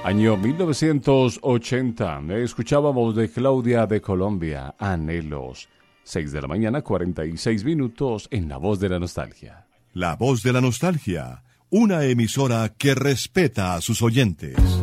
Año 1980. Escuchábamos de Claudia de Colombia, Anhelos. 6 de la mañana, 46 minutos en La Voz de la Nostalgia. La Voz de la Nostalgia, una emisora que respeta a sus oyentes.